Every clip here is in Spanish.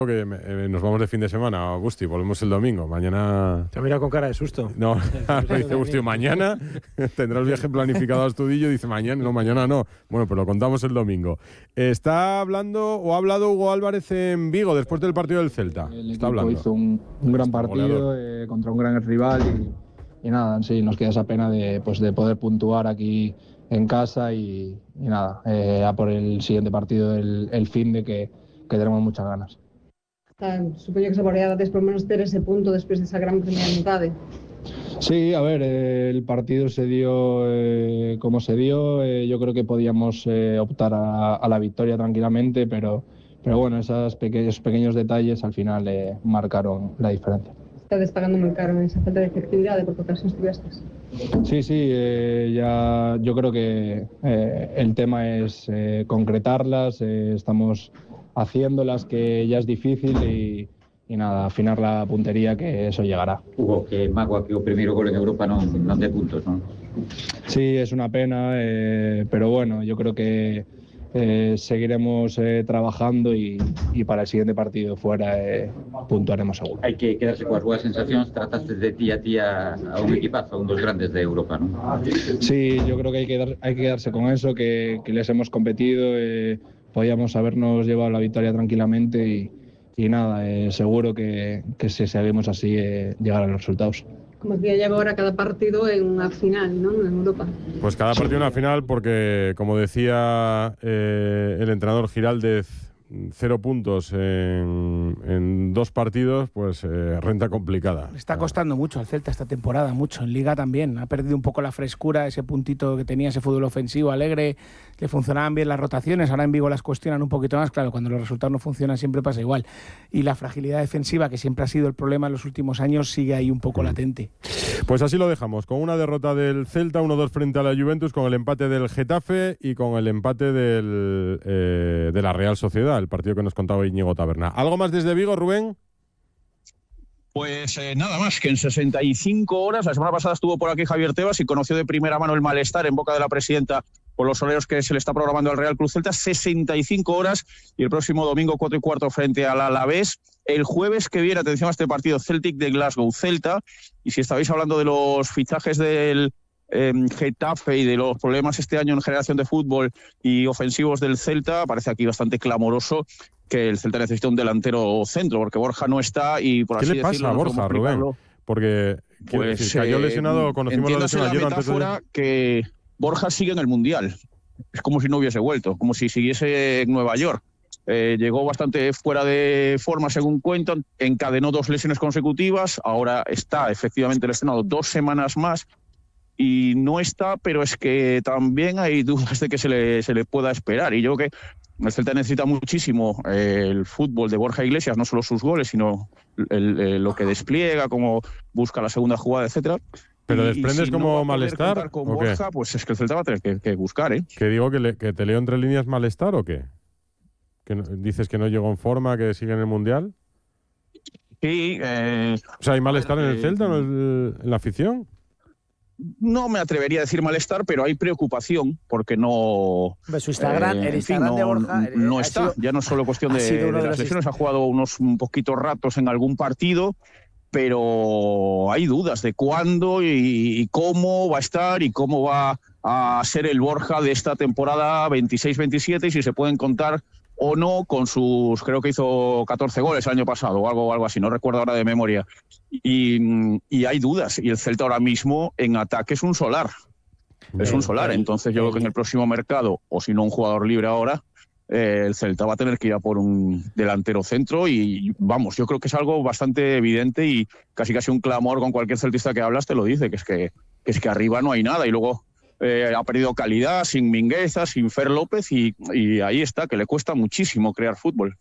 Que nos vamos de fin de semana, Agusti, volvemos el domingo. Mañana... Te mira con cara de susto. No, dice Agusti, mañana tendrá el viaje planificado a Astudillo. Dice mañana no. Bueno, pues lo contamos el domingo. Está hablando, o ha hablado Hugo Álvarez en Vigo después del partido del Celta. Está hablando. Hizo un gran partido contra un gran rival y nada, sí, nos queda esa pena de poder puntuar aquí en casa y nada, a por el siguiente partido el fin de que tenemos muchas ganas. Supoño que saboreades por menos ter ese punto despois desa gran primeira mitade. Sí, a ver, el partido se dio como se dio. Yo creo que podíamos optar a la victoria tranquilamente, pero bueno, esos pequeños detalles al final marcaron la diferencia. Estades pagando moi caro en esa falta de efectividade por ocasións tivestes. Sí, ya yo creo que el tema es concretarlas, estamos haciéndolas, que ya es difícil y nada, afinar la puntería, que eso llegará. Hugo, que mágoa que o primeiro gol en Europa non dé puntos, non? Sí, es una pena, pero bueno, yo creo que seguiremos trabajando y para el siguiente partido fuera puntuaremos seguro. Hai que quedarse coas boas sensacións, trataste de ti a un equipazo, un dos grandes de Europa, non? Sí, yo creo que hay que quedarse con eso, que les hemos competido, podíamos habernos llevado la victoria tranquilamente y nada, seguro que si seguimos así llegar a los resultados. Como que lleva ahora cada partido en unha final, ¿no? En Europa. Pues cada partido en una final porque, como decía el entrenador Giraldez, 0 puntos en 2 partidos, pues renta complicada. Le está costando mucho al Celta esta temporada, mucho. En Liga también. Ha perdido un poco la frescura, ese puntito que tenía, ese fútbol ofensivo alegre. Le funcionaban bien las rotaciones. Ahora en Vigo las cuestionan un poquito más. Claro, cuando los resultados no funcionan siempre pasa igual. Y la fragilidad defensiva, que siempre ha sido el problema en los últimos años, sigue ahí un poco latente. Pues así lo dejamos, con una derrota del Celta, 1-2 frente a la Juventus, con el empate del Getafe y con el empate de la Real Sociedad, el partido que nos contaba Íñigo Taberna. ¿Algo más desde Vigo, Rubén? Pues nada más, que en 65 horas, la semana pasada estuvo por aquí Javier Tebas y conoció de primera mano el malestar en boca de la presidenta por los horarios que se le está programando al Real Club Celta. 65 horas y el próximo domingo 4:15 frente al Alavés. El jueves que viene, atención a este partido, Celtic de Glasgow, Celta. Y si estabais hablando de los fichajes del Getafe y de los problemas este año en generación de fútbol y ofensivos del Celta, parece aquí bastante clamoroso que el Celta necesita un delantero centro, porque Borja no está y por así decirlo... ¿Qué le pasa a Borja, Rubén? Porque pues, cayó lesionado, conocimos la lesión ayer. Metáfora antes de... que Borja sigue en el Mundial. Es como si no hubiese vuelto, como si siguiese en Nueva York. Llegó bastante fuera de forma, según cuentan, encadenó 2 lesiones consecutivas, ahora está efectivamente lesionado 2 semanas más y no está, pero es que también hay dudas de que se le pueda esperar. Y yo creo que el Celta necesita muchísimo el fútbol de Borja Iglesias, no solo sus goles, sino lo que despliega, cómo busca la segunda jugada, etcétera. ¿Pero desprendes si como no malestar con o qué? Borja, pues es que el Celta va a tener que buscar, ¿eh? ¿Que digo que te leo entre líneas malestar o qué? ¿Que dices que no llegó en forma, que sigue en el Mundial? Sí. O sea, ¿hay malestar en el Celta, en la afición? No me atrevería a decir malestar, pero hay preocupación porque no... Su Instagram, el Instagram de Borja... No está, ya no es solo cuestión de las lesiones, ha jugado unos poquitos ratos en algún partido, pero hay dudas de cuándo y cómo va a estar y cómo va a ser el Borja de esta temporada 26-27 y si se pueden contar o no con sus, creo que hizo 14 goles el año pasado o algo así, no recuerdo ahora de memoria. Y hay dudas, y el Celta ahora mismo en ataque es un solar. Es un solar, entonces yo creo que en el próximo mercado, o si no un jugador libre ahora, el Celta va a tener que ir a por un delantero centro y vamos, yo creo que es algo bastante evidente y casi un clamor con cualquier celtista que hablas te lo dice, que es que arriba no hay nada y luego ha perdido calidad, sin Mingueza, sin Fer López y ahí está, que le cuesta muchísimo crear fútbol.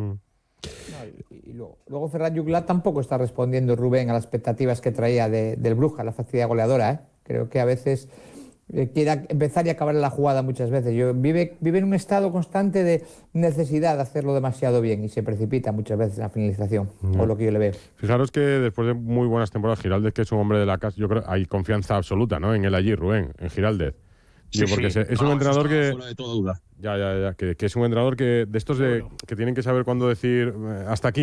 Y luego Ferran Juglat tampoco está respondiendo, Rubén, a las expectativas que traía del Bruja, la facilidad goleadora, ¿eh? Creo que a veces quiere empezar y acabar la jugada muchas veces. Vive en un estado constante de necesidad de hacerlo demasiado bien y se precipita muchas veces en la finalización, o lo que yo le veo. Fijaros que después de muy buenas temporadas, Giraldez, que es un hombre de la casa, yo creo hay confianza absoluta, ¿no? En él allí, Rubén, en Giraldez. Sí, porque sí. Es un entrenador que... Fuera de toda duda. Que es un entrenador que de estos que tienen que saber cuándo decir hasta aquí.